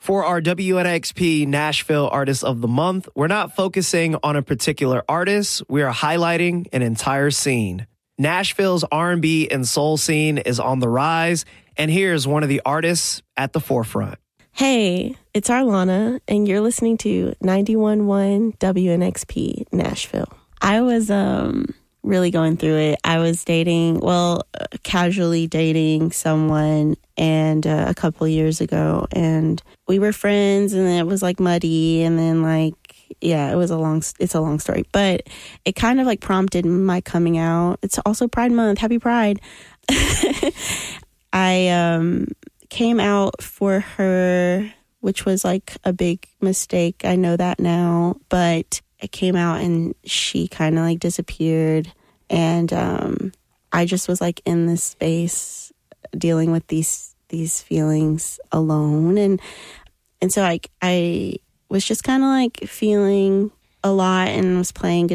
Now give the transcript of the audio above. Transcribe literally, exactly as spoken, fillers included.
For our W N X P Nashville Artist of the Month, we're not focusing on a particular artist. We are highlighting an entire scene. Nashville's R and B and soul scene is on the rise, and here's one of the artists at the forefront. Hey, it's Arlana, and you're listening to ninety-one point one W N X P Nashville. I was um really going through it. I was dating, well, uh, casually dating someone and uh, a couple years ago, and we were friends, and then it was like muddy, and then like, yeah, it was a long, it's a long story, but it kind of like prompted my coming out. It's also Pride Month. Happy Pride. I um came out for her, which was like a big mistake. I know that now, but I came out and she kind of like disappeared, and um I just was like in this space dealing with these these feelings alone, and and so like I was just kind of like feeling a lot and was playing